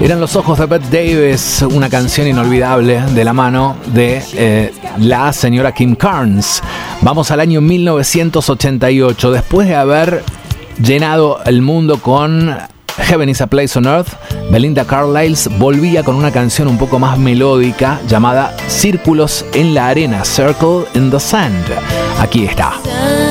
Eran Los ojos de Bette Davis, una canción inolvidable de la mano de la señora Kim Carnes. Vamos al año 1988. Después de haber llenado el mundo con Heaven is a Place on Earth, Belinda Carlisle volvía con una canción un poco más melódica llamada Círculos en la Arena, Circle in the Sand. Aquí está.